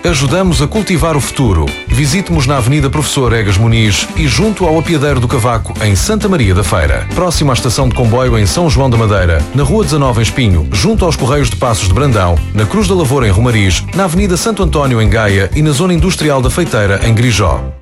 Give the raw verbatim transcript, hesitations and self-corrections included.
Ajudamos a cultivar o futuro. Visite-nos na Avenida Professor Egas Muniz e junto ao Apiadeiro do Cavaco, em Santa Maria da Feira. Próximo à estação de comboio em São João da Madeira, na Rua dezanove em Espinho, junto aos Correios de Passos de Brandão, na Cruz da Lavoura em Romariz, na Avenida Santo António em Gaia e na Zona Industrial da Feiteira em Grijó.